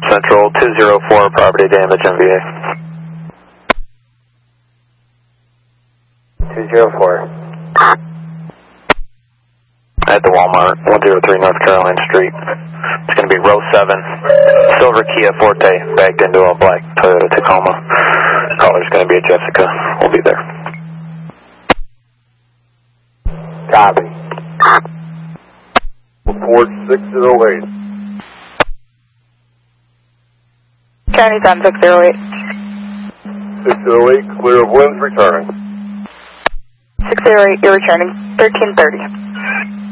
Central, 204, property damage, MVA. 204. At the Walmart, 103 North Carolina Street. It's going to be row 7, silver Kia Forte, backed into a black Toyota Tacoma. Caller's going to be a Jessica. We'll be there. Copy. Report 608. County 10, 608. 608, clear of winds, returning. 608, you're returning, 1330.